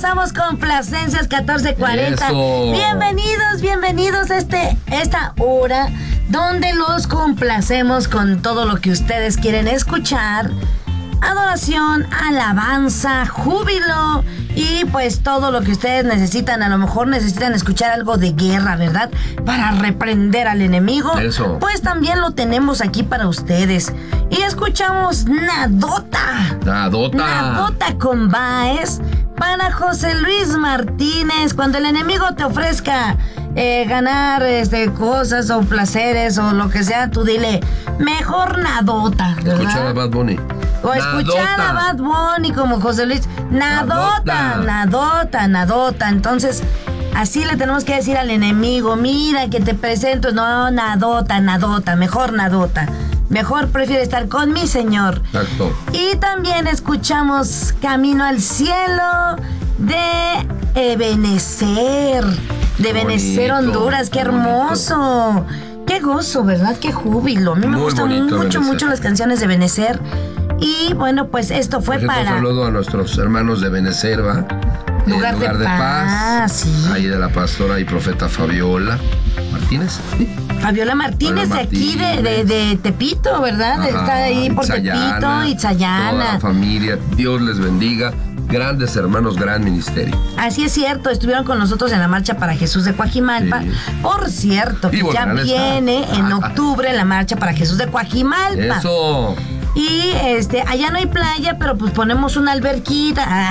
Regresamos con Plasencias 1440. Eso. Bienvenidos a esta hora donde los complacemos con todo lo que ustedes quieren escuchar. Adoración, alabanza, júbilo y pues todo lo que ustedes necesitan. A lo mejor necesitan escuchar algo de guerra, ¿verdad? Para reprender al enemigo. Eso. Pues también lo tenemos aquí para ustedes. Y escuchamos Nadota con Baez para José Luis Martínez. Cuando el enemigo te ofrezca ganar cosas o placeres o lo que sea, tú dile, mejor Nadota, ¿verdad? Escuchar a Bad Bunny. O escuchar a Bad Bunny como José Luis. Nadota. Entonces, así le tenemos que decir al enemigo, mira que te presento. No, Nadota, mejor Nadota. Mejor prefiere estar con mi Señor. Exacto. Y también escuchamos Camino al Cielo de Ebenezer. De Ebenezer, Honduras. Qué hermoso. Qué gozo, ¿verdad? Qué júbilo. A mí me gustan mucho las canciones de Ebenezer. Y bueno, pues esto fue para... Un saludo a nuestros hermanos de Ebenezer, ¿va? Lugar de paz. Sí. Ahí de la pastora y profeta Fabiola Martínez. ¿Sí? Fabiola Martínez, de aquí de Tepito, ¿verdad? Ajá, está ahí por Tepito, Itzayana. Toda la familia, Dios les bendiga. Grandes hermanos, gran ministerio. Así es cierto, estuvieron con nosotros en la Marcha para Jesús de Coajimalpa. Sí. Por cierto, que ya viene en octubre la Marcha para Jesús de Coajimalpa. Eso. Y allá no hay playa, pero pues ponemos una alberquita.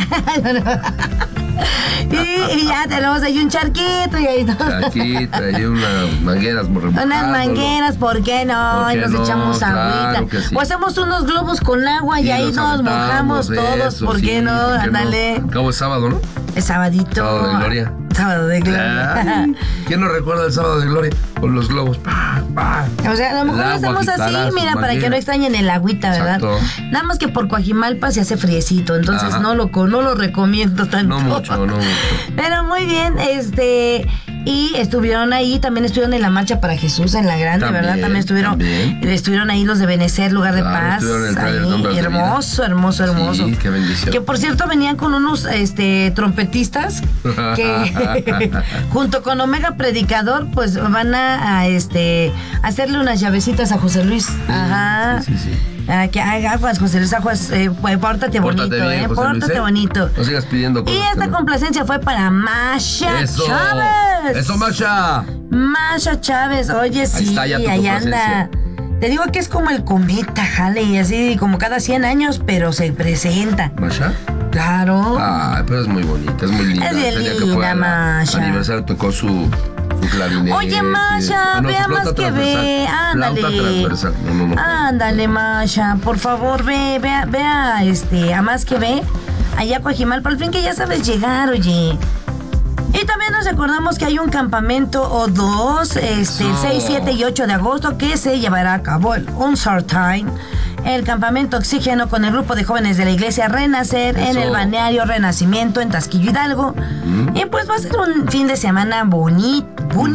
y ya tenemos ahí un charquito y ahí todo. Charquito, ahí unas mangueras unas mangueras, ¿por qué no? Y nos echamos agüita. Sí. O hacemos unos globos con agua y ahí nos mojamos todos, ¿por qué no? Ándale. No? Cabo es sábado, ¿no? Es sabadito. Sábado de gloria. Sábado de gloria. Ay, ¿quién nos recuerda el sábado de gloria? Con los globos. O sea, a lo mejor lo hacemos así, mira, para que no extrañen el agüita, ¿verdad? Exacto. Nada más que por Coajimalpa se hace friecito, entonces no lo recomiendo tanto. No mucho. Pero muy bien, y estuvieron ahí, también estuvieron en la Marcha para Jesús, en la grande, ¿verdad? También estuvieron ahí los de Ebenezer, Lugar de Paz. Ahí, hermoso. Sí, qué bendición. Que por cierto venían con unos trompetistas que junto con Omega Predicador, pues van a hacerle unas llavecitas a José Luis. Ajá. Sí. Que haga aguas, José Luis, aguas, pórtate bonito, bien, pórtate bonito. No sigas pidiendo cosas. Y esta complacencia fue para Masha Chávez. Eso, Masha. Masha Chávez, oye, sí, ahí anda. Te digo que es como el cometa, jale, y así como cada 100 años, pero se presenta. ¿Masha? Claro. Pero es muy bonita, es muy linda. Es bien linda, Masha. Aniversario tocó su clarinete. Oye, Masha, vea más que ve. Ándale. Flauta transversal. No. Ándale, Masha, por favor, vea a más que ve. Allá a Coajimalpa, al fin que ya sabes llegar, oye. Y también nos recordamos que hay un campamento o dos, el 6, 7 y 8 de agosto, que se llevará a cabo el Time. El campamento Oxígeno con el grupo de jóvenes de la iglesia Renacer en el balneario Renacimiento en Tasquillo, Hidalgo. Y pues va a ser un fin de semana bonito,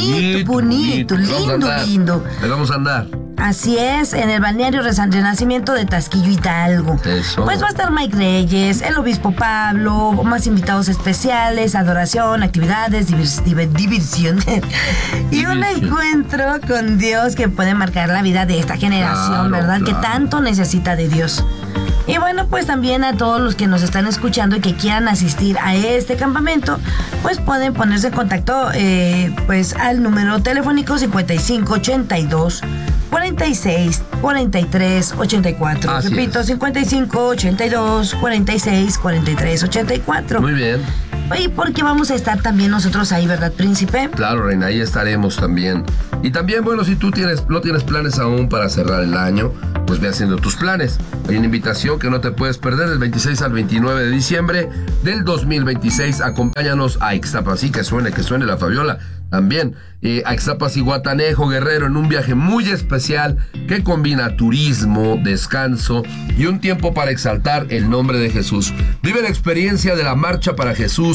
lindo. Le vamos a andar. Así es, en el balneario Renacimiento de Tasquillo, Hidalgo. Eso. Pues va a estar Mike Reyes, el obispo Pablo, más invitados especiales, adoración, actividades, diversión y un encuentro con Dios que puede marcar la vida de esta generación, ¿verdad? Que tanto necesita de Dios. Y bueno, pues también a todos los que nos están escuchando y que quieran asistir a este campamento, pues pueden ponerse en contacto pues al número telefónico 5582 46 43 84. Así Repito, es. 55 82 46 43 84. Muy bien. Y porque vamos a estar también nosotros ahí, ¿verdad, príncipe? Claro, reina, ahí estaremos también. Y también, bueno, si tú no tienes planes aún para cerrar el año, pues ve haciendo tus planes. Hay una invitación que no te puedes perder del 26 al 29 de diciembre del 2026. Acompáñanos a Ixtapa, sí, que suene la Fabiola. También a Ixtapas y Guatanejo, Guerrero, en un viaje muy especial que combina turismo, descanso y un tiempo para exaltar el nombre de Jesús. Vive la experiencia de la Marcha para Jesús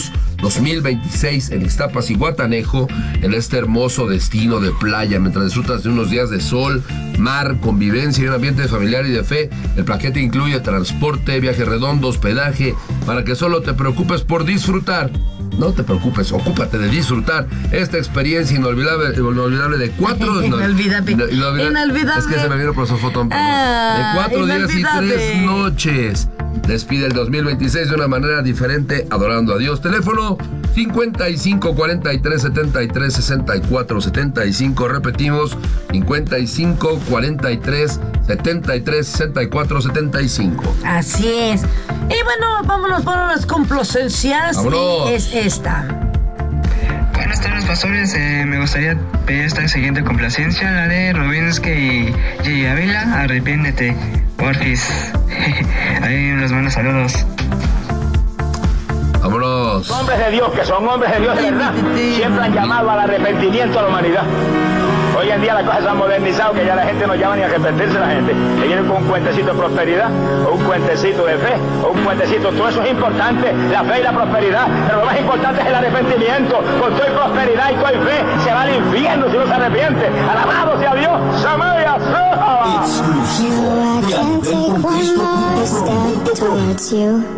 2026 en Ixtapas y Guatanejo, en este hermoso destino de playa, mientras disfrutas de unos días de sol, mar, convivencia y un ambiente familiar y de fe. El paquete incluye transporte, viaje redondo, hospedaje, para que solo te preocupes por disfrutar. No te preocupes, ocúpate de disfrutar esta experiencia inolvidable de 4 Inolvidable. Es que se me vino por su foto. De 4 días y 3 noches. Despide el 2026 de una manera diferente, adorando a Dios. Teléfono 55 43 73 64 75. Repetimos, 55 43 73 64 75. Así es. Y bueno, vámonos por las complacencias. ¡Vámonos! Y es esta. Buenas tardes, pastores. Me gustaría pedir esta siguiente complacencia, la de Rubinsky y J. Ávila. Arrepiéntete, porfis. Ahí los manos saludos. Vámonos. Hombres de Dios, que son hombres de Dios de verdad, siempre han llamado al arrepentimiento a la humanidad. Hoy en día las cosas se han modernizado, que ya la gente no llama ni a arrepentirse la gente. Que viene con un cuentecito de prosperidad, o un cuentecito de fe, o un cuentecito. Todo eso es importante, la fe y la prosperidad, pero lo más importante es el arrepentimiento. Con toda prosperidad y toda fe se va al infierno si no se arrepiente. Alabado sea Dios. Samaya. Exclusivo.